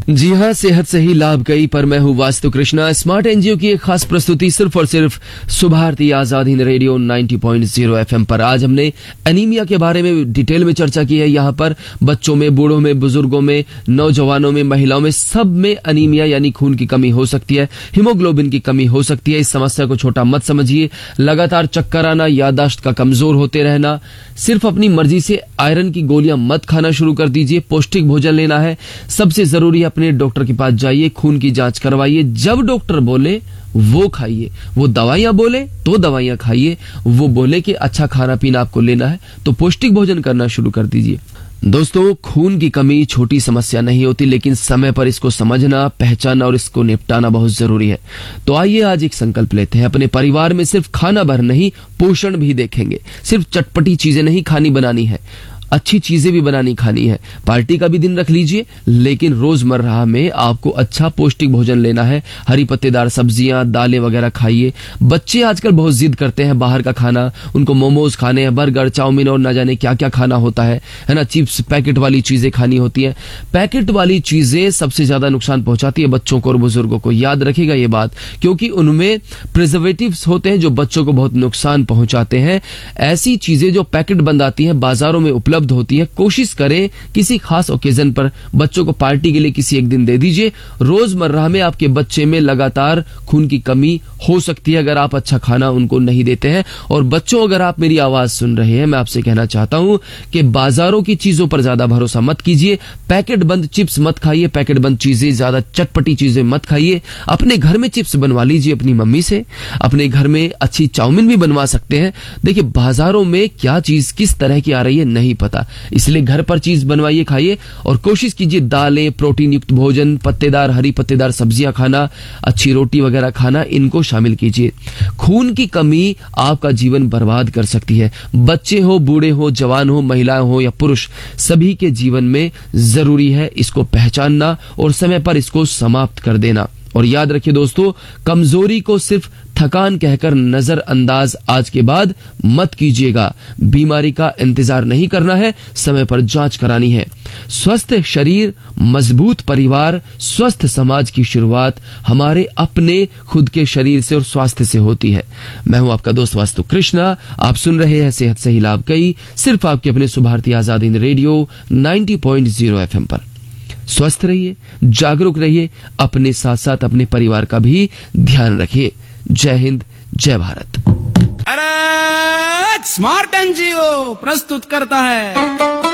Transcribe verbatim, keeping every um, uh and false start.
जी हाँ, सेहत से ही लाभ कई पर मैं हूँ वास्तु कृष्णा। स्मार्ट एनजीओ की एक खास प्रस्तुति सिर्फ और सिर्फ सुभारती आजाद हिंद रेडियो नब्बे पॉइंट शून्य एफएम पर। आज हमने एनीमिया के बारे में डिटेल में चर्चा की है। यहाँ पर बच्चों में, बूढ़ों में, बुजुर्गों में, नौजवानों में, महिलाओं में, सब में एनीमिया यानी खून की कमी हो सकती है, हीमोग्लोबिन की कमी हो सकती है। इस समस्या को छोटा मत समझिए। लगातार चक्कर आना, याददाश्त का कमजोर होते रहना, सिर्फ अपनी मर्जी से आयरन की गोलियां मत खाना शुरू कर दीजिए। पौष्टिक भोजन लेना है। सबसे जरूरी अपने डॉक्टर के पास जाइए, खून की जांच करवाइए। जब डॉक्टर बोले वो खाइए, वो दवाइयां बोले तो दवाइयां खाइए, वो बोले कि अच्छा खाना पीना आपको लेना है तो पौष्टिक भोजन करना शुरू कर दीजिए। दोस्तों, खून की कमी छोटी समस्या नहीं होती, लेकिन समय पर इसको समझना, पहचानना और इसको निपटाना बहुत जरूरी है। तो आइए आज एक संकल्प लेते हैं। अपने परिवार में सिर्फ खाना भर नहीं, पोषण भी देखेंगे। सिर्फ चटपटी चीजें नहीं खानी बनानी है, अच्छी चीजें भी बनानी खानी है। पार्टी का भी दिन रख लीजिए, लेकिन रोजमर्रा में आपको अच्छा पौष्टिक भोजन लेना है। हरी पत्तेदार सब्जियां, दालें वगैरह खाइए। बच्चे आजकल बहुत जिद करते हैं बाहर का खाना, उनको मोमोज खाने हैं, बर्गर, चाउमीन और ना जाने क्या क्या खाना होता है है ना। चिप्स, पैकेट वाली चीजें खानी होती है। पैकेट वाली चीजें सबसे ज्यादा नुकसान पहुंचाती है बच्चों को और बुजुर्गों को। याद रखिएगा ये बात, क्योंकि उनमें प्रिजर्वेटिव्स होते हैं जो बच्चों को बहुत नुकसान पहुंचाते हैं। ऐसी चीजें जो पैकेट बंद आती हैं, बाजारों में उपलब्ध होती है, कोशिश करें किसी खास ओकेजन पर बच्चों को पार्टी के लिए किसी एक दिन दे दीजिए। रोजमर्रा में आपके बच्चे में लगातार खून की कमी हो सकती है अगर आप अच्छा खाना उनको नहीं देते हैं। और बच्चों, अगर आप मेरी आवाज सुन रहे हैं, मैं आपसे कहना चाहता हूं कि बाजारों की चीजों पर ज्यादा भरोसा मत कीजिए। पैकेट बंद चिप्स मत खाइए, पैकेट बंद चीजें, ज्यादा चटपटी चीजें मत खाइए। अपने घर में चिप्स बनवा लीजिए अपनी मम्मी से, अपने घर में अच्छी चाउमीन भी बनवा सकते हैं। देखिए, बाजारों में क्या चीज किस तरह की आ रही है नहीं पता, इसलिए घर पर चीज बनवाइए, खाइए और कोशिश कीजिए दालें, प्रोटीन युक्त भोजन, पत्तेदार, हरी पत्तेदार सब्जियां खाना, अच्छी रोटी वगैरह खाना, इनको शामिल कीजिए। खून की कमी आपका जीवन बर्बाद कर सकती है। बच्चे हो, बूढ़े हो, जवान हो, महिलाएं हो या पुरुष, सभी के जीवन में जरूरी है इसको पहचानना और समय पर इसको समाप्त कर देना। और याद रखिए दोस्तों, कमजोरी को सिर्फ थकान कहकर नजरअंदाज आज के बाद मत कीजिएगा। बीमारी का इंतजार नहीं करना है, समय पर जांच करानी है। स्वस्थ शरीर, मजबूत परिवार, स्वस्थ समाज की शुरुआत हमारे अपने खुद के शरीर से और स्वास्थ्य से होती है। मैं हूं आपका दोस्त वास्तु कृष्णा। आप सुन रहे हैं सेहत से ही लाभ कई, सिर्फ आपके अपने सुभारती आजाद हिंद रेडियो नब्बे पॉइंट शून्य एफएम पर। स्वस्थ रहिए, जागरूक रहिए, अपने साथ साथ अपने परिवार का भी ध्यान रखिए। जय हिंद, जय भारत। अरे स्मार्ट एनजीओ प्रस्तुत करता है